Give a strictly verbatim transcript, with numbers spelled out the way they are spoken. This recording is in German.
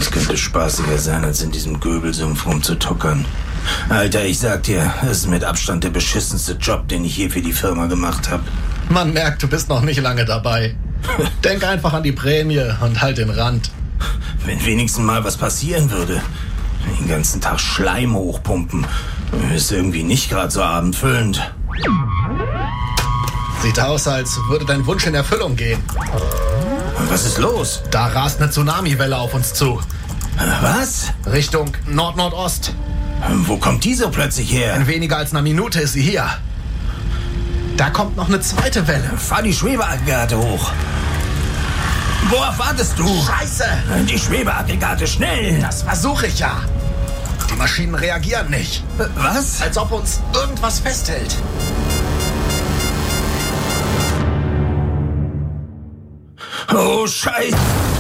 Was könnte spaßiger sein, als in diesem Göbelsumpf rumzutuckern? Alter, ich sag dir, das ist mit Abstand der beschissenste Job, den ich je für die Firma gemacht habe. Man merkt, du bist noch nicht lange dabei. Denk einfach an die Prämie und halt den Rand. Wenn wenigstens mal was passieren würde. Den ganzen Tag Schleim hochpumpen. Ist irgendwie nicht gerade so abendfüllend. Sieht aus, als würde dein Wunsch in Erfüllung gehen. Was ist los? Da rast eine Tsunami-Welle auf uns zu. Was? Richtung Nord-Nordost. Wo kommt die so plötzlich her? In weniger als einer Minute ist sie hier. Da kommt noch eine zweite Welle. Fahr die Schwebeaggregate hoch. Worauf wartest du? Scheiße! Die Schwebeaggregate, schnell! Das versuche ich ja. Die Maschinen reagieren nicht. Was? Als ob uns irgendwas festhält. Oh, Scheiße!